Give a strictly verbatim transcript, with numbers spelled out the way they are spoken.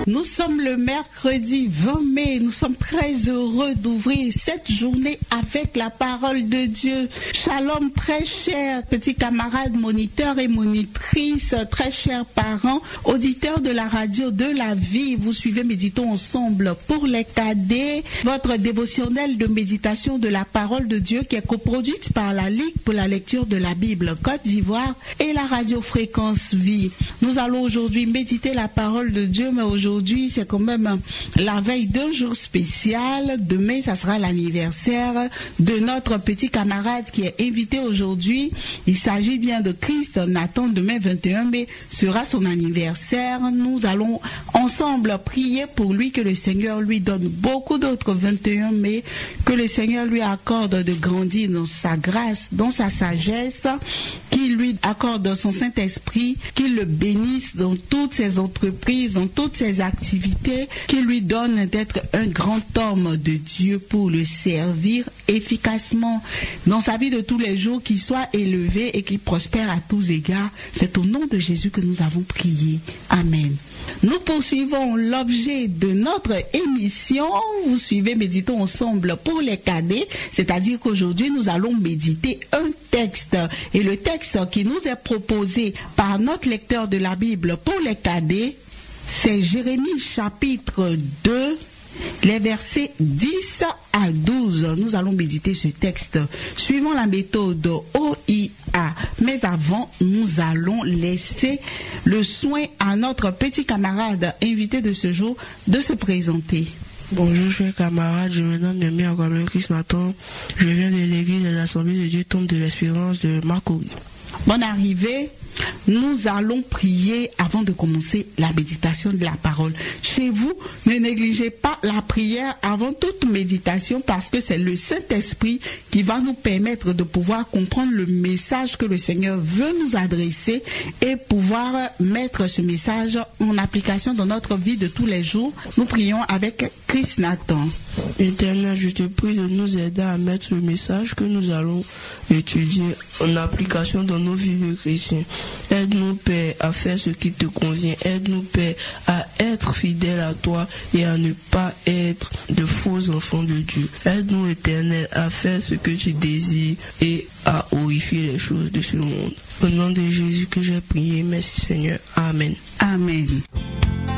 Nous sommes le mercredi vingt mai. Nous sommes très heureux d'ouvrir cette journée avec la parole de Dieu. Shalom, très chers petits camarades moniteurs et monitrices, très chers parents, auditeurs de la radio de la vie. Vous suivez Méditons ensemble pour les cadets, votre dévotionnel de méditation de la parole de Dieu qui est coproduite par la Ligue pour la lecture de la Bible Côte d'Ivoire et la radio Fréquence Vie. Nous allons aujourd'hui méditer la parole de Dieu, mais aujourd'hui c'est quand même la veille d'un jour spécial. Demain, ça sera l'anniversaire de notre petit camarade qui est invité aujourd'hui. Il s'agit bien de Christ Nathan. Demain, vingt et un mai, sera son anniversaire. Nous allons ensemble prier pour lui, que le Seigneur lui donne beaucoup d'autres vingt et un mai, que le Seigneur lui accorde de grandir dans sa grâce, dans sa sagesse, qu'il lui accorde son Saint-Esprit, qu'il le bénisse dans toutes ses entreprises, dans toutes ses activités, qu'il lui donne d'être un grand homme de Dieu pour le servir efficacement dans sa vie de tous les jours, qu'il soit élevé et qu'il prospère à tous égards. C'est au nom de Jésus que nous avons prié. Amen. Nous poursuivons l'objet de notre émission. Vous suivez Méditons ensemble pour les cadets, c'est-à-dire qu'aujourd'hui nous allons méditer un texte. Et le texte qui nous est proposé par notre lecteur de la Bible pour les cadets, c'est Jérémie chapitre deux, les versets dix à douze. Nous allons méditer ce texte suivant la méthode O I A. Mais avant, nous allons laisser le soin à notre petit camarade invité de ce jour de se présenter. Bonjour chers camarades, je me nomme Nemia Kwame Christ Nathan. Je viens de l'église des Assemblées de Dieu Tombe de l'Espérance de Makori. Bonne arrivée. Nous allons prier avant de commencer la méditation de la parole. Chez vous, ne négligez pas la prière avant toute méditation parce que c'est le Saint-Esprit qui va nous permettre de pouvoir comprendre le message que le Seigneur veut nous adresser et pouvoir mettre ce message en application dans notre vie de tous les jours. Nous prions avec Christ Nathan. Éternel, je te prie de nous aider à mettre le message que nous allons étudier en application dans nos vies de chrétiens. Aide-nous, Père, à faire ce qui te convient. Aide-nous, Père, à être fidèles à toi et à ne pas être de faux enfants de Dieu. Aide-nous, Éternel, à faire ce que tu désires et à horrifier les choses de ce monde. Au nom de Jésus que j'ai prié, merci Seigneur. Amen. Amen.